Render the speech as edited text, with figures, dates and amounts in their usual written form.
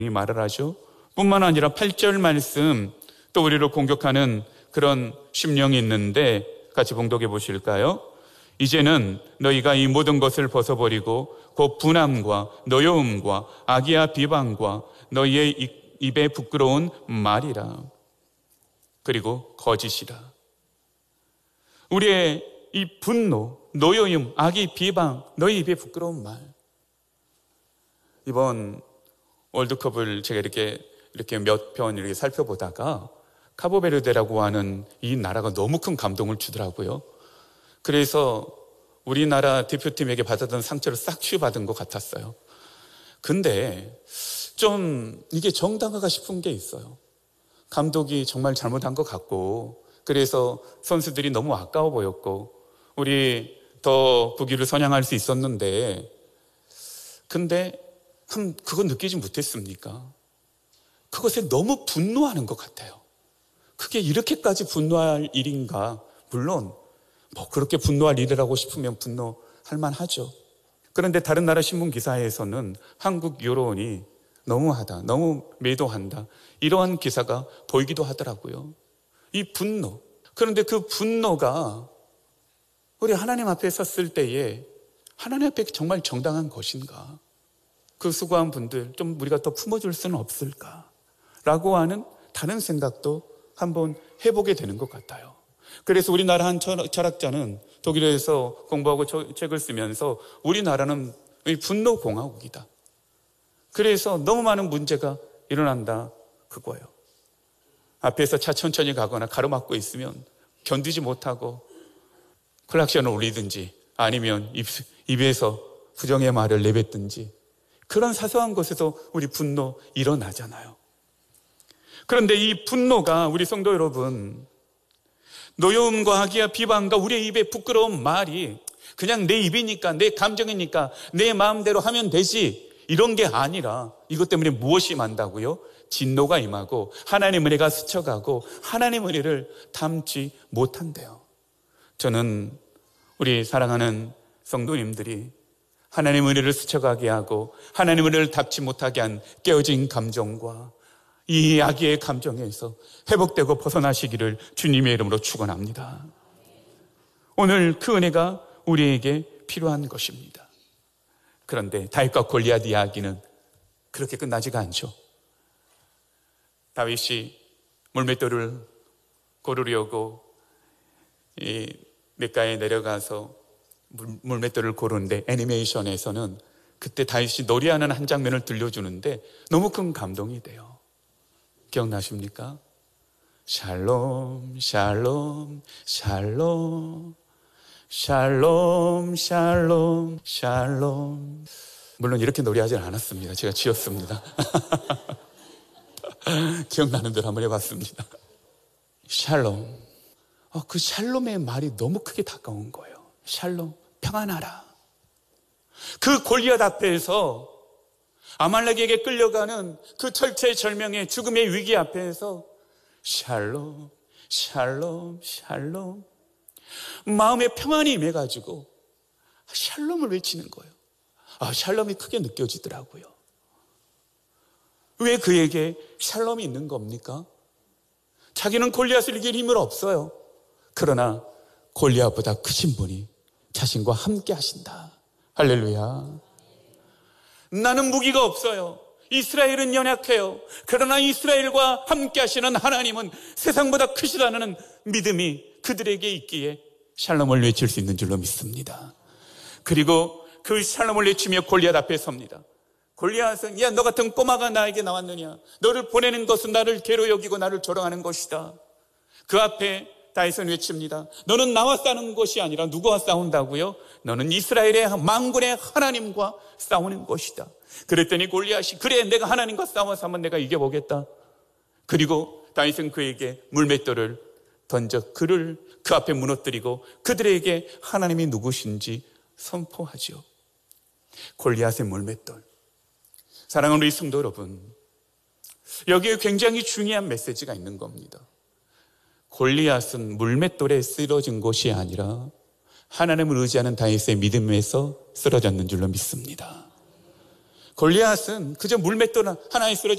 말을 하죠. 뿐만 아니라 8절 말씀, 또 우리를 공격하는 그런 심령이 있는데 같이 봉독해 보실까요? 이제는 너희가 이 모든 것을 벗어버리고 곧 분함과 노여움과 악의와 비방과 너희의 입에 부끄러운 말이라, 그리고 거짓이라. 우리의 이 분노, 노여움, 악의, 비방, 너희 입에 부끄러운 말. 이번 월드컵을 제가 이렇게 몇 편 이렇게 살펴보다가 카보베르데라고 하는 이 나라가 너무 큰 감동을 주더라고요. 그래서 우리나라 대표팀에게 받았던 상처를 싹 치유받은 것 같았어요. 근데 좀 이게 정당화가 싶은 게 있어요. 감독이 정말 잘못한 것 같고, 그래서 선수들이 너무 아까워 보였고, 우리 더 국위를 선양할 수 있었는데, 근데 그거 느끼지 못했습니까? 그것에 너무 분노하는 것 같아요. 그게 이렇게까지 분노할 일인가? 물론 뭐 그렇게 분노할 일이라고 싶으면 분노할 만하죠. 그런데 다른 나라 신문 기사에서는 한국 여론이 너무하다, 너무 매도한다, 이러한 기사가 보이기도 하더라고요. 이 분노. 그런데 그 분노가 우리 하나님 앞에 섰을 때에 하나님 앞에 정말 정당한 것인가? 그 수고한 분들 좀 우리가 더 품어줄 수는 없을까? 라고 하는 다른 생각도 한번 해보게 되는 것 같아요. 그래서 우리나라 한 철학자는 독일에서 공부하고 책을 쓰면서 우리나라는 분노공화국이다. 그래서 너무 많은 문제가 일어난다, 그거예요. 앞에서 차 천천히 가거나 가로막고 있으면 견디지 못하고 클락션을 울리든지 아니면 입에서 부정의 말을 내뱉든지, 그런 사소한 것에서 우리 분노 일어나잖아요. 그런데 이 분노가, 우리 성도 여러분, 노여움과 악의와 비방과 우리의 입에 부끄러운 말이 그냥 내 입이니까, 내 감정이니까 내 마음대로 하면 되지, 이런 게 아니라 이것 때문에 무엇이 임한다고요? 진노가 임하고 하나님의 은혜가 스쳐가고 하나님의 은혜를 담지 못한대요. 저는 우리 사랑하는 성도님들이 하나님의 은혜를 스쳐가게 하고 하나님의 은혜를 담지 못하게 한 깨어진 감정과 이 악의 감정에서 회복되고 벗어나시기를 주님의 이름으로 축원합니다. 오늘 그 은혜가 우리에게 필요한 것입니다. 그런데 다윗과 골리앗 이야기는 그렇게 끝나지가 않죠. 다윗이 물맷돌을 고르려고 이 냇가에 내려가서 물맷돌을 고르는데, 애니메이션에서는 그때 다윗이 노래하는 한 장면을 들려주는데 너무 큰 감동이 돼요. 기억나십니까? 샬롬 샬롬 샬롬 샬롬 샬롬 샬롬. 물론 이렇게 노래하지는 않았습니다. 제가 지었습니다. 기억나는 대로 한번 해봤습니다. 샬롬. 그 샬롬의 말이 너무 크게 다가온 거예요. 샬롬, 평안하라. 그 골리앗 앞에서, 아말렉에게 끌려가는 그 철체절명의 죽음의 위기 앞에서 샬롬, 샬롬, 샬롬. 마음에 평안이 임해가지고 샬롬을 외치는 거예요. 샬롬이 크게 느껴지더라고요. 왜 그에게 샬롬이 있는 겁니까? 자기는 골리앗을 이길 힘은 없어요. 그러나 골리앗보다 크신 분이 자신과 함께 하신다. 할렐루야. 나는 무기가 없어요. 이스라엘은 연약해요. 그러나 이스라엘과 함께 하시는 하나님은 세상보다 크시다는 믿음이 그들에게 있기에 샬롬을 외칠 수 있는 줄로 믿습니다. 그리고 그 샬롬을 외치며 골리앗 앞에 섭니다. 골리앗은, 야, 너 같은 꼬마가 나에게 나왔느냐? 너를 보내는 것은 나를 괴로 여기고 나를 조롱하는 것이다. 그 앞에 다윗은 외칩니다. 너는 나와 싸우는 것이 아니라 누구와 싸운다고요? 너는 이스라엘의 만군의 하나님과 싸우는 것이다. 그랬더니 골리앗이, 그래, 내가 하나님과 싸워서 한번 내가 이겨보겠다. 그리고 다윗은 그에게 물맷돌을 던져 그를 그 앞에 무너뜨리고 그들에게 하나님이 누구신지 선포하죠. 골리앗의 물맷돌. 사랑하는 우리 성도 여러분, 여기에 굉장히 중요한 메시지가 있는 겁니다. 골리앗은 물맷돌에 쓰러진 것이 아니라 하나님을 의지하는 다윗의 믿음에서 쓰러졌는 줄로 믿습니다. 골리앗은 그저 물맷돌 하나에 쓰러진